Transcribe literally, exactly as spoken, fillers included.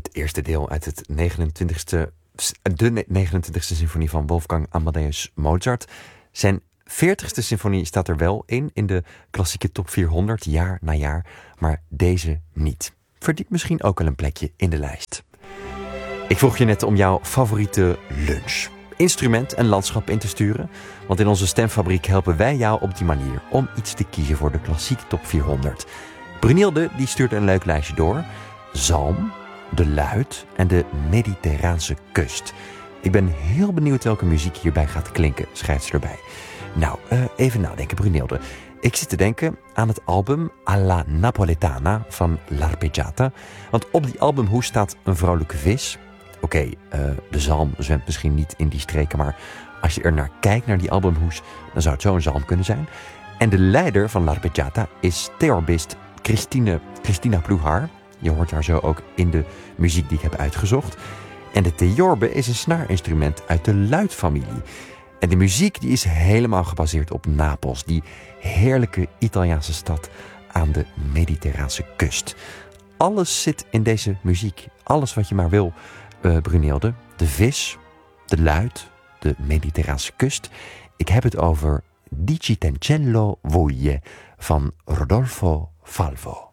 het eerste deel uit het negenentwintigste, de negenentwintigste symfonie van Wolfgang Amadeus Mozart. Zijn veertigste symfonie staat er wel in, in de klassieke top vierhonderd, jaar na jaar, maar deze niet. Verdient misschien ook wel een plekje in de lijst. Ik vroeg je net om jouw favoriete lunch, instrument en landschap in te sturen, want in onze stemfabriek helpen wij jou op die manier om iets te kiezen voor de klassieke top vierhonderd. Brunilde die stuurt een leuk lijstje door. Zalm, de Luit en de Mediterraanse kust. Ik ben heel benieuwd welke muziek hierbij gaat klinken, schrijft ze erbij. Nou, uh, even nadenken, Brunilde. Ik zit te denken aan het album Alla Napoletana van L'Arpeggiata. Want op die albumhoes staat een vrouwelijke vis. Oké, okay, uh, de zalm zwemt misschien niet in die streken, maar als je er naar kijkt, naar die albumhoes, dan zou het zo een zalm kunnen zijn. En de leider van L'Arpeggiata is theorbist Christine, Christina Pluhar. Je hoort haar zo ook in de muziek die ik heb uitgezocht. En de theorbe is een snaarinstrument uit de luitfamilie. En de muziek die is helemaal gebaseerd op Napels, die heerlijke Italiaanse stad aan de Mediterraanse kust. Alles zit in deze muziek. Alles wat je maar wil, uh, Brunilde. De vis, de luit, de Mediterraanse kust. Ik heb het over Di Citancello Voglie van Rodolfo Falvo.